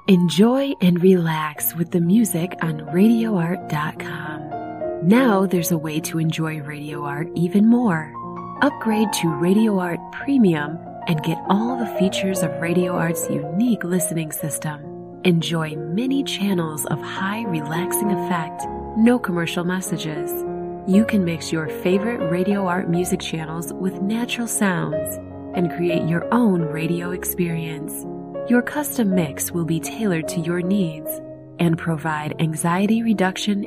Enjoy and relax with the music on RadioArt.com. Now there's a way to enjoy Radio Art even more. Upgrade to Radio Art Premium and get all the features of Radio Art's unique listening system. Enjoy many channels of high relaxing effect, no commercial messages. You can mix your favorite Radio Art music channels with natural sounds and create your own radio experience. Your custom mix will be tailored to your needs and provide anxiety reduction